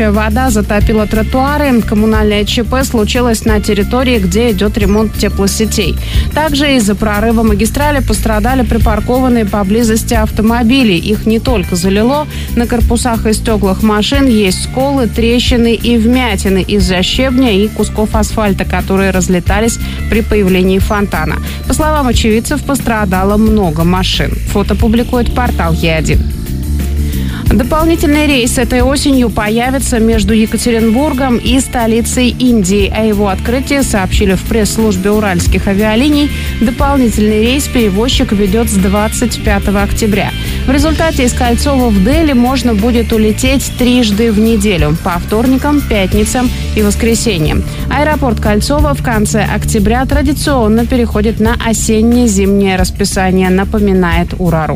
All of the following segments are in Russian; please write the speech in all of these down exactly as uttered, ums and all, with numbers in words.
Стоящая вода затопила тротуары. Коммунальное ЧП случилось на территории, где идет ремонт теплосетей. Также из-за прорыва магистрали пострадали припаркованные поблизости автомобили. Их не только залило. На корпусах и стеклах машин есть сколы, трещины и вмятины из-за щебня и кусков асфальта, которые разлетались при появлении фонтана. По словам очевидцев, пострадало много машин. Фото публикует портал Е один. Дополнительный рейс этой осенью появится между Екатеринбургом и столицей Индии. О его открытии сообщили в пресс-службе уральских авиалиний. Дополнительный рейс перевозчик ведет с двадцать пятого октября. В результате из Кольцова в Дели можно будет улететь трижды в неделю – по вторникам, пятницам и воскресеньям. Аэропорт Кольцова в конце октября традиционно переходит на осенне-зимнее расписание, напоминает Урару.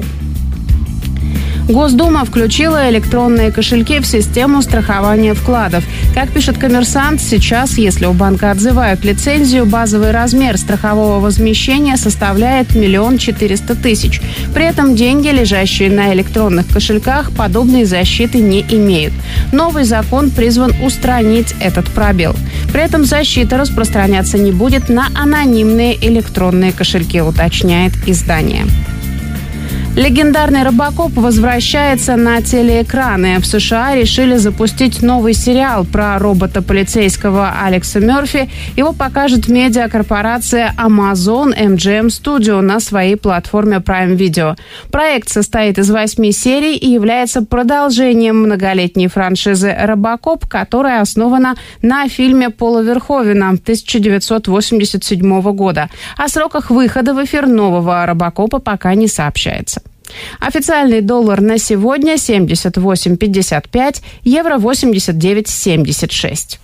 Госдума включила электронные кошельки в систему страхования вкладов. Как пишет «Коммерсант», сейчас, если у банка отзывают лицензию, базовый размер страхового возмещения составляет миллион четыреста тысяч. При этом деньги, лежащие на электронных кошельках, подобной защиты не имеют. Новый закон призван устранить этот пробел. При этом защита распространяться не будет на анонимные электронные кошельки, уточняет издание. Легендарный «Робокоп» возвращается на телеэкраны. В США решили запустить новый сериал про робота-полицейского Алекса Мерфи. Его покажет медиакорпорация Amazon эм джи эм Studio на своей платформе Prime Video. Проект состоит из восьми серий и является продолжением многолетней франшизы «Робокоп», которая основана на фильме Пола Верховена тысяча девятьсот восемьдесят седьмого года. О сроках выхода в эфир нового «Робокопа» пока не сообщается. Официальный доллар на сегодня семьдесят восемь пятьдесят пять, евро восемьдесят девять семьдесят шесть.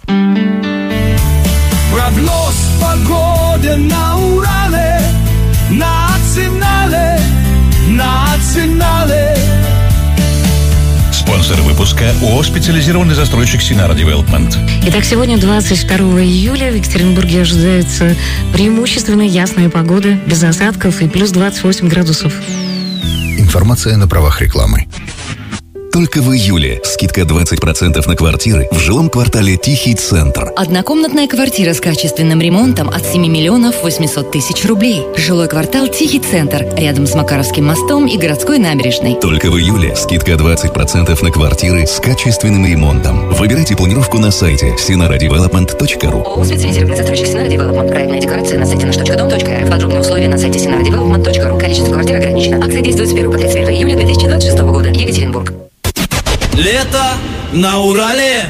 Прогноз погоды на Урале, национале, национале. Спонсор выпуска ООО «Специализированный застройщик Синара Девелопмент». Итак, сегодня, двадцать второго июля, в Екатеринбурге ожидается преимущественно ясная погода, без осадков и плюс двадцать восемь градусов. Информация на правах рекламы. Только в июле скидка двадцать процентов на квартиры в жилом квартале «Тихий центр». Однокомнатная квартира с качественным ремонтом от семи миллионов восемьсот тысяч рублей. Жилой квартал «Тихий центр» рядом с Макаровским мостом и городской набережной. Только в июле скидка двадцать процентов на квартиры с качественным ремонтом. Выбирайте планировку на сайте синара девелопмент точка ру. ООО «Специализированный застройщик Синара Девелопмент». Проектная декорация на сайте наш точка дом точка эр эф. Подробные условия на сайте синара девелопмент точка ру. Количество квартир ограничено. Акция действует с первого по тридцать первое июля две тысячи двадцать шестого года. Екатеринбург. Лето на Урале.